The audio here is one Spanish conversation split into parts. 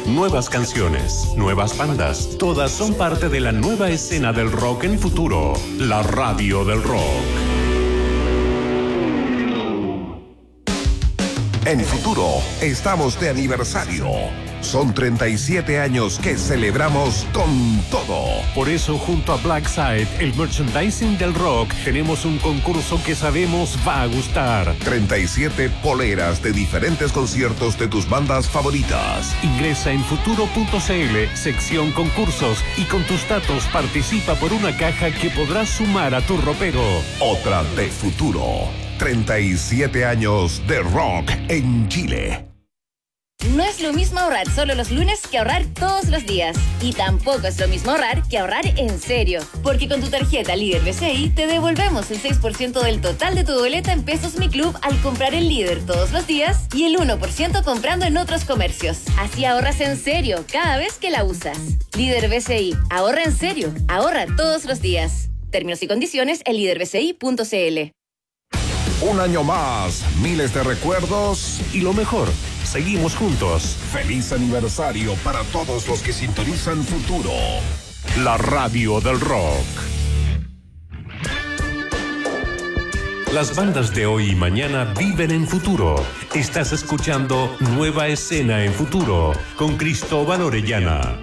Nuevas canciones, nuevas bandas, todas son parte de la nueva escena del rock en futuro, la radio del rock. En Futuro estamos de aniversario. Son 37 años que celebramos con todo. Por eso, junto a Blackside, el merchandising del rock, tenemos un concurso que sabemos va a gustar. 37 poleras de diferentes conciertos de tus bandas favoritas. Ingresa en futuro.cl, sección concursos, y con tus datos participa por una caja que podrás sumar a tu ropero. Otra de Futuro. 37 años de rock en Chile. No es lo mismo ahorrar solo los lunes que ahorrar todos los días. Y tampoco es lo mismo ahorrar que ahorrar en serio. Porque con tu tarjeta Líder BCI te devolvemos el 6% del total de tu boleta en Pesos Mi Club al comprar en Líder todos los días y el 1% comprando en otros comercios. Así ahorras en serio cada vez que la usas. Líder BCI. Ahorra en serio. Ahorra todos los días. Términos y condiciones en liderbci.cl. Un año más, miles de recuerdos Y lo mejor, seguimos juntos. Feliz aniversario para todos los que sintonizan Futuro. La radio del rock. Las bandas de hoy y mañana viven en Futuro. Estás escuchando Nueva Escena en Futuro con Cristóbal Orellana.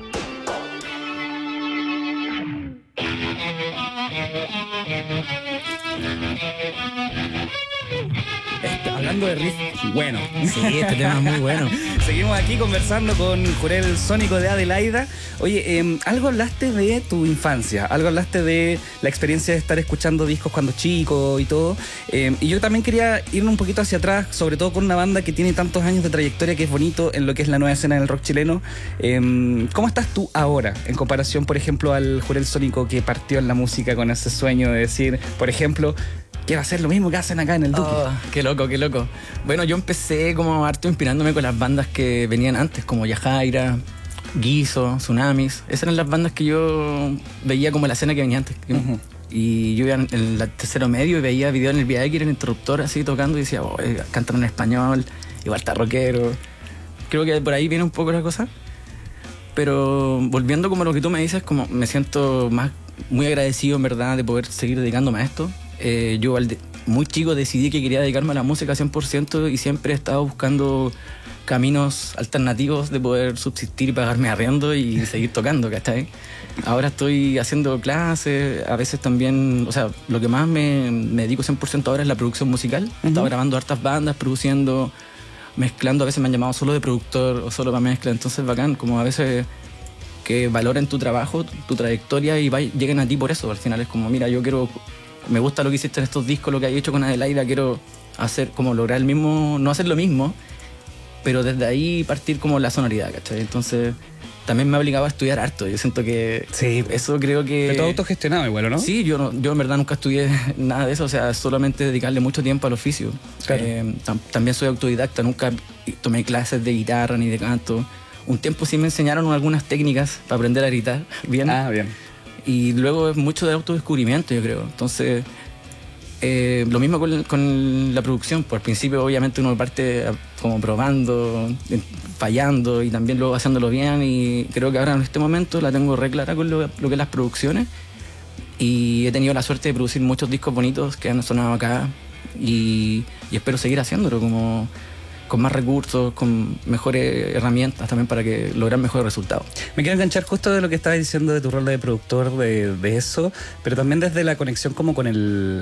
Hablando de riff, bueno. Sí, este tema es muy bueno. Seguimos aquí conversando con Jurel Sónico de Adelaida. Oye, algo hablaste de tu infancia, algo hablaste de la experiencia de estar escuchando discos cuando chico y todo. Y yo también quería irme un poquito hacia atrás, sobre todo con una banda que tiene tantos años de trayectoria, que es bonito en lo que es la nueva escena del rock chileno. ¿Cómo estás tú ahora en comparación, por ejemplo, al Jurel Sónico que partió en la música con ese sueño de decir, por ejemplo, quiero hacer lo mismo que hacen acá en el Duque? Oh, qué loco, qué loco. Bueno, yo empecé como harto inspirándome con las bandas que venían antes, como Yajaira, Guiso, Tsunamis. Esas eran las bandas que yo veía como la escena que venía antes. Uh-huh. Y yo iba en el tercero medio y veía videos en el VIX, en el interruptor, así tocando, y decía, cantan en español, igual está rockero. Creo que por ahí viene un poco la cosa. Pero volviendo como a lo que tú me dices, como me siento muy agradecido en verdad de poder seguir dedicándome a esto. Yo muy chico decidí que quería dedicarme a la música 100% y siempre he estado buscando caminos alternativos de poder subsistir y pagarme arriendo y seguir tocando, ¿cachai? Ahora estoy haciendo clases, a veces también, o sea, lo que más me dedico 100% ahora es la producción musical. Uh-huh. He estado grabando hartas bandas, produciendo, mezclando, a veces me han llamado solo de productor o solo para mezcla, entonces bacán, como a veces que valoren tu trabajo, tu trayectoria y lleguen a ti por eso. Al final es como, mira, me gusta lo que hiciste en estos discos, lo que has hecho con Adelaida, quiero hacer, como lograr el mismo, no hacer lo mismo, pero desde ahí partir como la sonoridad, ¿cachai? Entonces también me ha obligado a estudiar harto. Yo siento que sí, eso creo que... Pero todo autogestionado igual, ¿no? Sí, yo en verdad nunca estudié nada de eso, o sea, solamente dedicarle mucho tiempo al oficio. Claro. También soy autodidacta, nunca tomé clases de guitarra ni de canto. Un tiempo sí me enseñaron algunas técnicas para aprender a gritar bien. Ah, bien. Y luego es mucho de autodescubrimiento, yo creo. Entonces, lo mismo con la producción. Pues al principio, obviamente, uno parte como probando, fallando y también luego haciéndolo bien. Y creo que ahora en este momento la tengo re clara con lo que es las producciones. Y he tenido la suerte de producir muchos discos bonitos que han sonado acá. Y espero seguir haciéndolo como con más recursos, con mejores herramientas también para que lograr mejores resultados. Me quiero enganchar justo de lo que estabas diciendo de tu rol de productor, de eso, pero también desde la conexión como con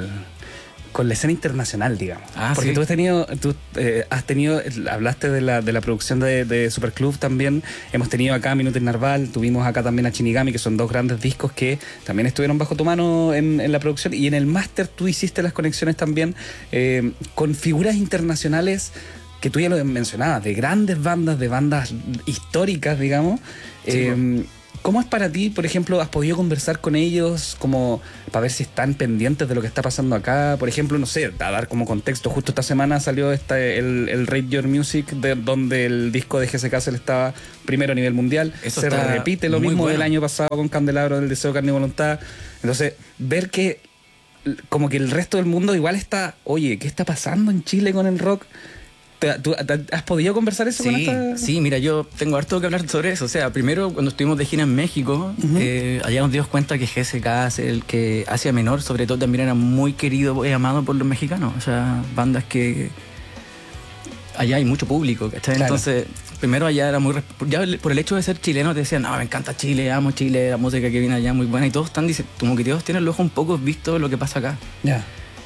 la escena internacional, digamos. Porque ¿sí? Has tenido, hablaste de la producción de Superclub también, hemos tenido acá Minuto Narval, tuvimos acá también a Shinigami, que son dos grandes discos que también estuvieron bajo tu mano en la producción, y en el máster tú hiciste las conexiones también con figuras internacionales que tú ya lo mencionabas, de grandes bandas, de bandas históricas, digamos. Sí, ¿cómo es para ti, por ejemplo, has podido conversar con ellos como para ver si están pendientes de lo que está pasando acá? Por ejemplo, no sé, a dar como contexto, justo esta semana salió el Rate Your Music, donde el disco de Jesse Castle estaba primero a nivel mundial. Eso se repite lo mismo del año pasado con Candelabro, del Deseo, Carne y Voluntad. Entonces, ver que como que el resto del mundo igual está, oye, ¿qué está pasando en Chile con el rock? ¿Tú has podido conversar eso con esta? Sí, mira, yo tengo harto que hablar sobre eso. O sea, primero, cuando estuvimos de gira en México, allá nos dimos cuenta que GSK, el que Asia Menor, sobre todo, también era muy querido y amado por los mexicanos. O sea, bandas que... Allá hay mucho público, ¿cachai? Claro. Entonces, primero allá era muy... Ya por el hecho de ser chileno te decían, no, me encanta Chile, amo Chile, la música que viene allá es muy buena. Y todos están diciendo, como que todos tienen el ojo un poco visto lo que pasa acá. Ya.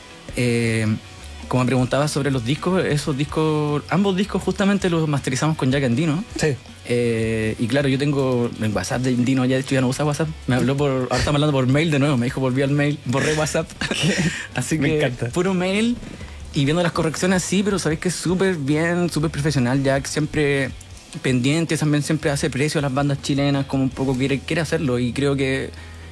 Como preguntaba sobre los discos, esos discos, ambos discos justamente los masterizamos con Jack Endino. Sí. Y claro, yo tengo el WhatsApp de Endino, ya de hecho ya no usa WhatsApp. Me habló ahora estamos hablando por mail de nuevo, me dijo volví al mail, borré WhatsApp. Así que me encanta. Puro mail y viendo las correcciones así, pero sabéis que es súper bien, súper profesional. Jack siempre pendiente, también siempre hace precio a las bandas chilenas, como un poco quiere hacerlo y creo que...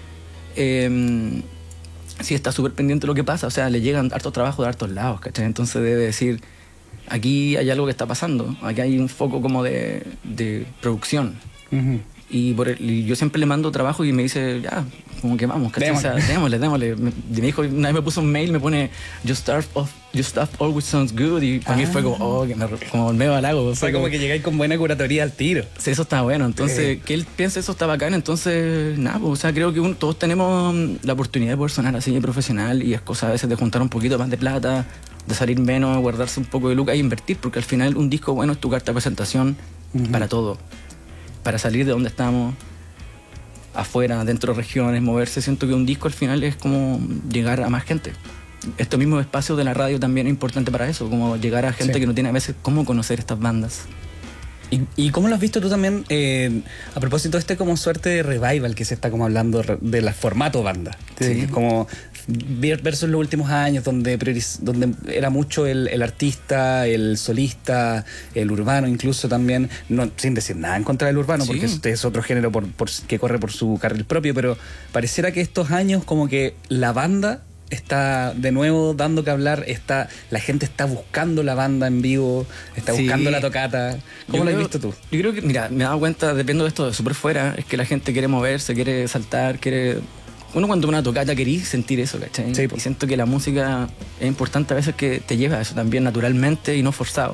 sí está súper pendiente de lo que pasa, o sea, le llegan hartos trabajos de hartos lados, ¿cachai? Entonces debe decir, aquí hay algo que está pasando, aquí hay un foco como de producción. Y yo siempre le mando trabajo y me dice, ya, como que vamos, ¿cachai? O sea, démosle. Me dijo, una vez me puso un mail, me pone, your stuff always sounds good, y para mí fue como, como el medio halago. O sea, como que llegáis con buena curatoría al tiro. Sí, eso está bueno, entonces, que él piense eso está bacán, entonces, nada, pues, o sea, creo que todos tenemos la oportunidad de poder sonar así de profesional, y es cosa a veces de juntar un poquito más de plata, de salir menos, guardarse un poco de lucas y invertir, porque al final un disco bueno es tu carta de presentación para todo. Para salir de donde estamos, afuera, dentro de regiones, moverse. Siento que un disco al final es como llegar a más gente. Estos mismos espacios de la radio también es importante para eso, como llegar a gente que no tiene a veces cómo conocer estas bandas. ¿Y cómo lo has visto tú también a propósito de como suerte de revival que se está como hablando de la formato banda? Sí. Como versus los últimos años donde era mucho el artista, el solista, el urbano incluso también, no, sin decir nada en contra del urbano, porque este es otro género que corre por su carril propio, pero pareciera que estos años como que la banda está de nuevo dando que hablar, la gente está buscando la banda en vivo, está buscando la tocata. ¿Cómo lo has visto tú? Yo creo que, mira, me he dado cuenta, depende de esto de súper fuera, es que la gente quiere moverse, quiere saltar, uno cuando una tocata querís sentir eso, ¿cachai? Sí, y siento que la música es importante a veces que te lleva a eso también naturalmente y no forzado.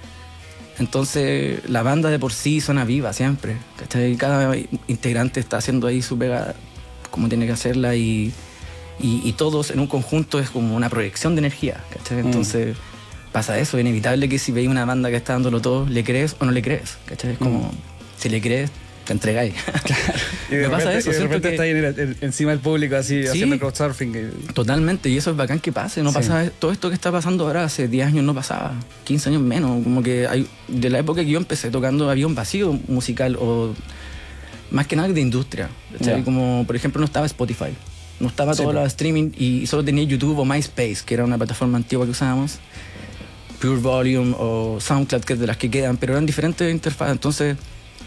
Entonces la banda de por sí suena viva siempre, ¿cachai? Cada integrante está haciendo ahí su pega como tiene que hacerla y todos en un conjunto es como una proyección de energía, ¿cachai? Entonces pasa eso, es inevitable que si veis una banda que está dándolo todo, ¿le crees o no le crees? ¿Cachai? Es como, si le crees, te entregáis. Claro. Y de repente, pasa eso, de repente está ahí encima del público así, haciendo crowdsurfing. Totalmente, y eso es bacán que pase. No pasa, todo esto que está pasando ahora hace 10 años no pasaba, 15 años menos. Como que de la época que yo empecé tocando había un vacío musical o más que nada de industria. Como por ejemplo no estaba Spotify, no estaba todo el streaming y solo tenía YouTube o MySpace, que era una plataforma antigua que usábamos, Pure Volume o SoundCloud, que es de las que quedan, pero eran diferentes interfaces. Entonces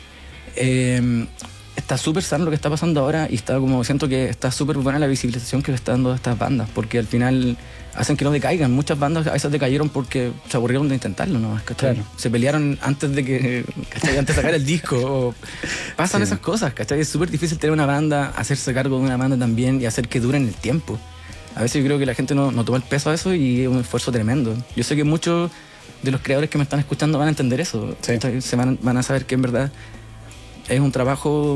está súper sano lo que está pasando ahora y siento que está súper buena la visibilización que le está dando a estas bandas, porque al final hacen que no decaigan. Muchas bandas a veces decayeron porque se aburrieron de intentarlo, ¿no? Claro. Se pelearon antes de sacar el disco. Pasan esas cosas, ¿cachai? Es súper difícil tener una banda, hacerse cargo de una banda también y hacer que dure en el tiempo. A veces yo creo que la gente no toma el peso a eso y es un esfuerzo tremendo. Yo sé que muchos de los creadores que me están escuchando van a entender eso. Se van a saber que en verdad es un trabajo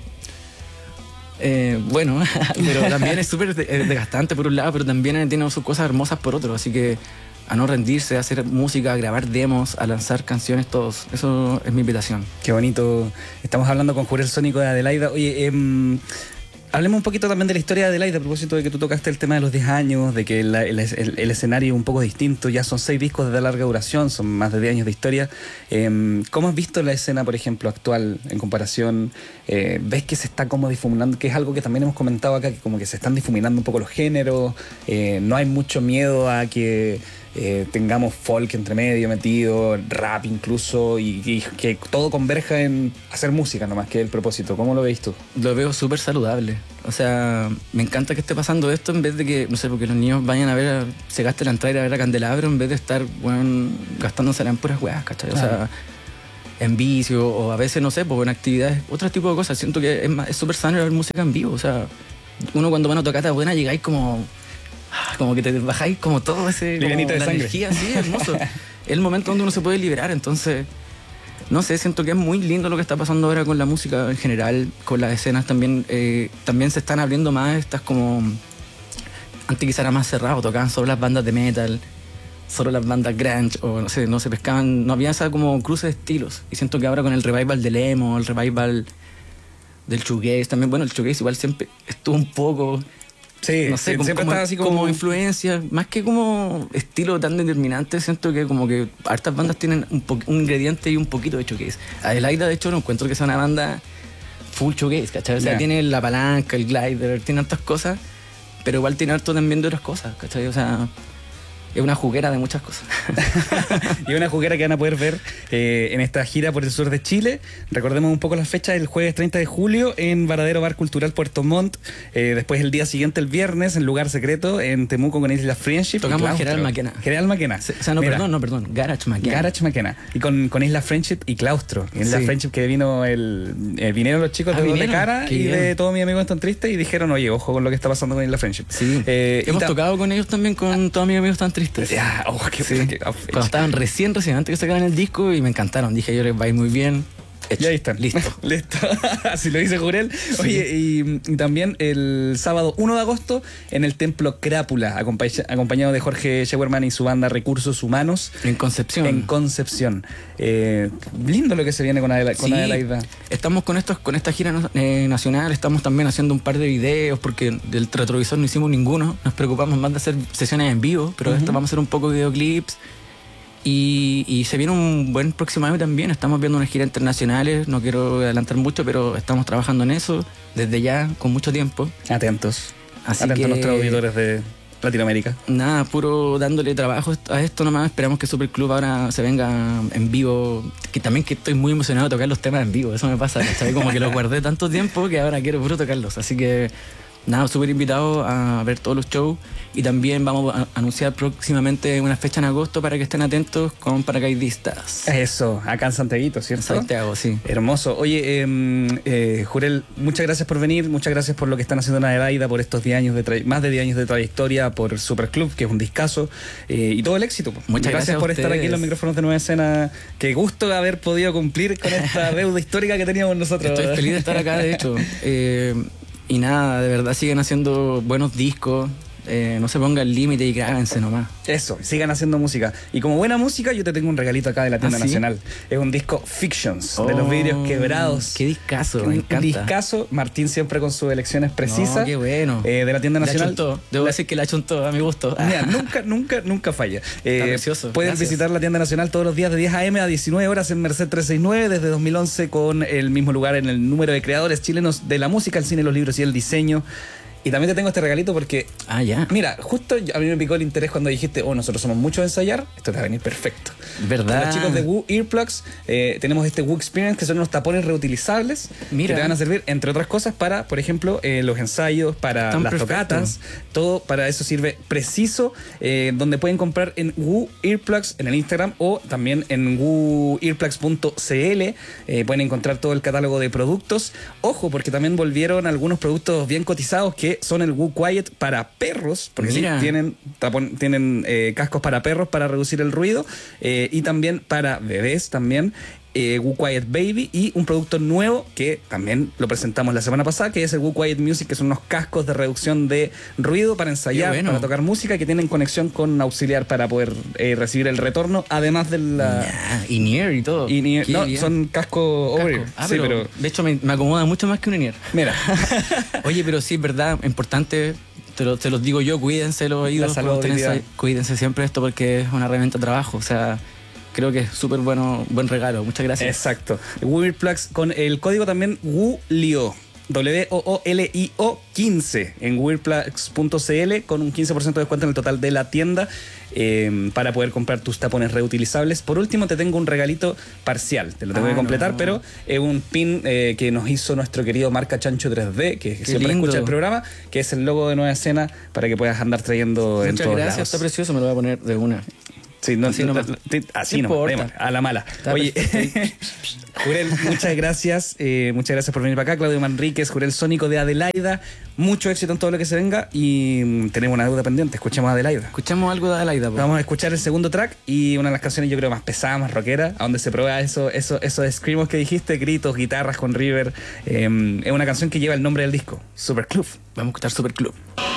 bueno, pero también es súper desgastante por un lado, pero también tiene sus cosas hermosas por otro, así que a no rendirse, a hacer música, a grabar demos, a lanzar canciones, todos. Eso es mi invitación. Qué bonito. Estamos hablando con Jurel Sónico de Adelaida. Oye, hablemos un poquito también de la historia de Adelaida, a propósito de que tú tocaste el tema de los 10 años, de que el escenario es un poco distinto, ya son 6 discos de larga duración, son más de 10 años de historia. ¿Cómo has visto la escena, por ejemplo, actual en comparación? ¿Ves que se está como difuminando, que es algo que también hemos comentado acá, que como que se están difuminando un poco los géneros, no hay mucho miedo a que tengamos folk entre medio metido, rap incluso, y que todo converja en hacer música nomás, que es el propósito? ¿Cómo lo veis tú? Lo veo súper saludable. O sea, me encanta que esté pasando esto en vez de que, no sé, porque los niños vayan a ver, se gasten la entrada y a ver a Candelabro en vez de estar, bueno, gastándosela en puras weas, ¿cachai? O sea, en vicio o a veces, no sé, pues en actividades, otro tipo de cosas. Siento que es súper sano ver música en vivo. O sea, uno cuando van a tocata buena llegáis como que te bajáis como todo ese... Livianito de la sangre. energía, sí, hermoso. es el momento donde uno se puede liberar. Entonces, no sé, siento que es muy lindo lo que está pasando ahora con la música en general, con las escenas también. También se están abriendo más estas como... Antes quizá era más cerrado, tocaban solo las bandas de metal, solo las bandas grunge, o no se pescaban, no había esa como cruce de estilos. Y siento que ahora con el revival del emo, el revival del shoegaze también, bueno, el shoegaze igual siempre estuvo un poco... Sí, no sé, siempre estaba así como influencia, más que como estilo tan determinante, siento que como que hartas bandas tienen un ingrediente y un poquito de shoegaze. Adelaida, de hecho, no encuentro que sea una banda full shoegaze, ¿cachai? O sea, tiene la palanca, el glider, tiene hartas cosas, pero igual tiene harto también de otras cosas, ¿cachai? O sea, es una juguera de muchas cosas. Y una juguera que van a poder ver en esta gira por el sur de Chile. Recordemos un poco las fechas: el jueves 30 de julio en Varadero Bar Cultural Puerto Montt, después el día siguiente, el viernes, en Lugar Secreto en Temuco con Isla Friendship. Tocamos a General Maquena. General Maquena. O sea, perdón, Garage Maquena. Garage Maquena. Y con Isla Friendship y Claustro. Isla Friendship, que vinieron los chicos de Doble Cara y de Todos Mis Amigos Están Tristes, y dijeron, oye, ojo con lo que está pasando con Isla Friendship. Sí. Hemos tocado con ellos también, con Todos Mis Amigos Están Tristes. Ya, cuando estaban recién antes que sacaran el disco, y me encantaron. Dije, yo les va a ir muy bien. Y ahí están. Listo. Listo. Así lo dice Jurel. Sí. Oye, y también el sábado 1 de agosto en el Templo Crápula, acompañado de Jorge Scheuermann y su banda Recursos Humanos. En Concepción. Lindo lo que se viene con Adelaida. Estamos con esta gira nacional, estamos también haciendo un par de videos, porque del retrovisor no hicimos ninguno. Nos preocupamos más de hacer sesiones en vivo, pero esto vamos a hacer un poco de videoclips. Y se viene un buen próximo año también. Estamos viendo unas giras internacionales. No quiero adelantar mucho, pero estamos trabajando en eso desde ya, con mucho tiempo. Atentos a nuestros auditores de Latinoamérica. Nada, puro dándole trabajo a esto nomás. Esperamos que Superclub ahora se venga en vivo. Que también que estoy muy emocionado de tocar los temas en vivo. Eso me pasa, ¿sabes? Como que los guardé tanto tiempo que ahora quiero puro tocarlos. Así que nada, súper invitado a ver todos los shows. Y también vamos a anunciar próximamente una fecha en agosto para que estén atentos con paracaidistas. Eso, acá en Santiaguito, ¿cierto? Santiago, sí. Hermoso. Oye, Jurel, muchas gracias por venir, muchas gracias por lo que están haciendo en Adelaida, por estos 10 años más de 10 años de trayectoria, por Superclub, que es un discazo, y todo el éxito. Muchas gracias por estar aquí en los micrófonos de Nueva Escena. Qué gusto haber podido cumplir con esta deuda histórica que teníamos nosotros. Estoy feliz de estar acá, de hecho. Y nada, de verdad siguen haciendo buenos discos. No se ponga el límite y grábense nomás. Eso, sigan haciendo música. Y como buena música, yo te tengo un regalito acá de la tienda nacional. Es un disco Fictions, de los vidrios quebrados. Qué discazo, me encanta. Un discazo, Martín siempre con sus elecciones precisas. No, qué bueno. De la tienda nacional. Debo decir que la chuntó a mi gusto. Mira, nunca falla. Está precioso. Pueden visitar la tienda nacional todos los días de 10 a.m. a 19 horas en Merced 369 desde 2011, con el mismo lugar en el número de creadores chilenos de la música, el cine, los libros y el diseño. Y también te tengo este regalito porque... ya. Mira, justo a mí me picó el interés cuando dijiste, nosotros somos muchos de ensayar, esto te va a venir perfecto. ¿Verdad? Con los chicos de Woo Earplugs tenemos este Woo Experience, que son unos tapones reutilizables. Mira. Que te van a servir, entre otras cosas, para, por ejemplo, los ensayos, para las tocatas. Todo para eso sirve preciso, donde pueden comprar en Woo Earplugs en el Instagram, o también en wooearplugs.cl. Pueden encontrar todo el catálogo de productos. Ojo, porque también volvieron algunos productos bien cotizados, que son el Woo Quiet para perros, porque sí, tienen cascos para perros para reducir el ruido, y también para bebés también. Woo Quiet Baby, y un producto nuevo que también lo presentamos la semana pasada, que es el Woo Quiet Music, que son unos cascos de reducción de ruido para ensayar, para tocar música, que tienen conexión con auxiliar para poder recibir el retorno, además de la... in-ear y todo. No, son cascos over-ear. Sí, pero de hecho me acomoda mucho más que un in-ear. Mira. Oye, pero sí, es verdad, importante, te los digo yo, cuídense los oídos, cuídense siempre esto, porque es una herramienta de trabajo, o sea... Creo que es súper bueno, buen regalo. Muchas gracias. Exacto. Woo Earplugs con el código también WOOLIO. WOOLIO 15 en wooearplugs.cl, con un 15% de descuento en el total de la tienda, para poder comprar tus tapones reutilizables. Por último, te tengo un regalito parcial. Te lo tengo que completar, pero es un pin que nos hizo nuestro querido Marca Chancho 3D, que siempre escucha el programa, que es el logo de Nueva Escena, para que puedas andar trayendo en todos lados. Muchas gracias, está precioso, me lo voy a poner de una. Sí, así no, a la mala. Oye, Jurel, muchas gracias. Muchas gracias por venir para acá. Claudio Manríquez, Jurel Sónico de Adelaida. Mucho éxito en todo lo que se venga. Y tenemos una deuda pendiente. Escuchemos a Adelaida. Escuchamos algo de Adelaida. Vamos a escuchar el segundo track y una de las canciones yo creo más pesadas, más rockera, a donde se prueba esos screamos que dijiste, gritos, guitarras con River. Es una canción que lleva el nombre del disco, Super Club. Vamos a escuchar Super Club.